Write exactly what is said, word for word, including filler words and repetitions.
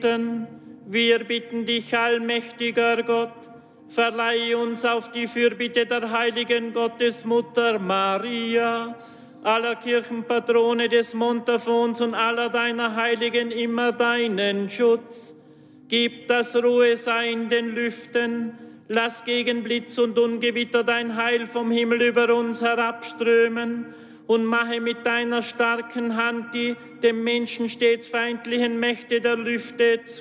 Wir bitten dich, allmächtiger Gott, verleihe uns auf die Fürbitte der heiligen Gottesmutter Maria, aller Kirchenpatrone des Montafons und aller deiner Heiligen immer deinen Schutz. Gib, dass Ruhe sei in den Lüften, lass gegen Blitz und Ungewitter dein Heil vom Himmel über uns herabströmen und mache mit deiner starken Hand die dem Menschen stets feindlichen Mächte der Lüfte zu